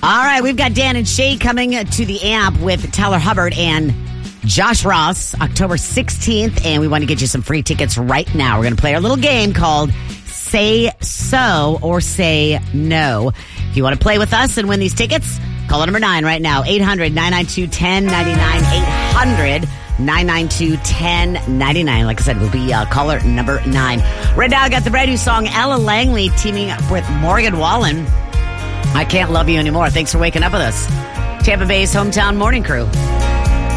All right, we've got Dan and Shay coming to the amp with Tyler Hubbard and Josh Ross, October 16th, and we want to get you some free tickets right now. We're going to play our little game called Say So or Say No. If you want to play with us and win these tickets, call number 9 right now, 800-992-1099, 800-992-1099. Like I said, we'll be caller number 9. Right now, I got the brand new song, Ella Langley, teaming up with Morgan Wallen. I Can't Love You Anymore. Thanks for waking up with us. Tampa Bay's Hometown Morning Crew.